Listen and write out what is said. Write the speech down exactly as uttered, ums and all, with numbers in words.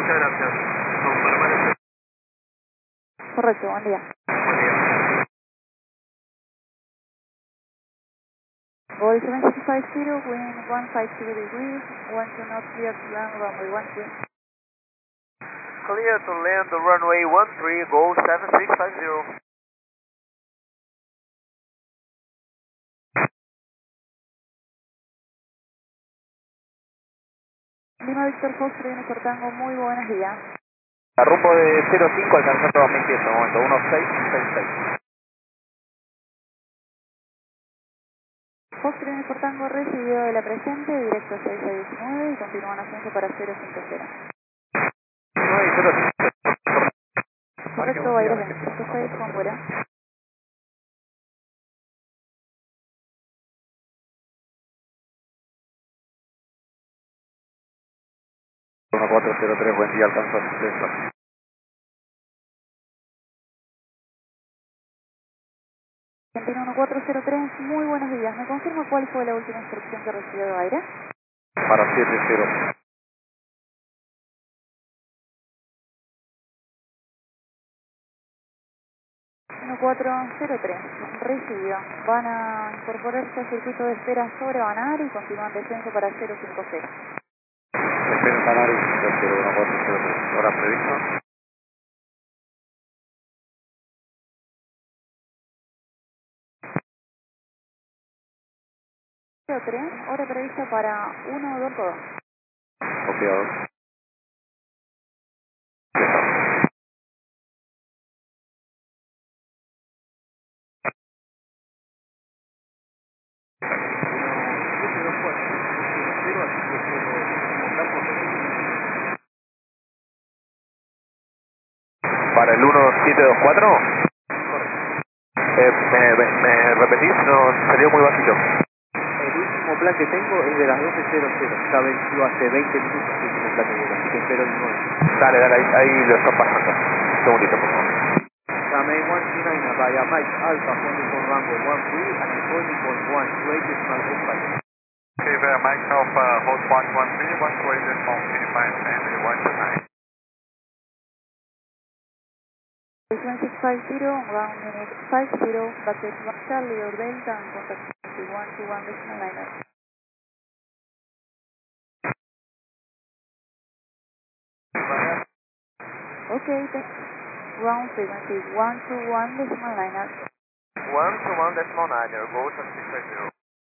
muchas gracias. Con permanecer. Correcto, buen día. Buen día. Boeing seven six five zero, wind one five zero degrees, one to not clear to land runway one three. Clear to land the runway one three, go seven six five zero. Lima Víctor Fox, Víctor Tango, muy buenos días. A rumbo de cero cinco alcanzando dos mil pies en el momento, uno seis seis seis. Fox, Víctor Tango, recibido de la presente, directo seis a diecinueve y continúa en ascenso para cero cinco cero. nueve y cero cinco. Correcto, Baires veinticinco seis, Juan Buera. uno cuatro cero tres, buen día, alcanzó acceso. Argentina uno cuatro cero tres, muy buenos días. ¿Me confirma cuál fue la última instrucción que recibió de aire? Para siete cero. uno cuatro cero tres, recibido. Van a incorporarse al circuito de espera sobre Banar y continúan descenso para cero cinco cero. Espero en Canarias, uno cuatro cero tres. Hora prevista. cero tres, hora prevista para uno dos dos. Copiado. Para el uno siete dos cuatro. Eh, me, me, me repetís, no, salió muy bajito. El último plan que tengo es de las doce cero cero. Ya venció hace veinte minutos el último plan que tengo, así que espero el nueve. Dale, dale, ahí, ahí lo están pasando. Un segundito, por favor. Remain one two nine via Mike Alpha, holding for Rango one three and I'm holding point one to eight decimal eight five. Okay, there, Mike Alpha, hold point one three, one to eight decimal eight five, and one to nine. seven six five zero, ground minute five zero, backgate one Charlie or Delta and contact one to one decimal liner. Okay, thanks. Ground frequency one to one decimal liner. one to one decimal nine, go seven six five zero.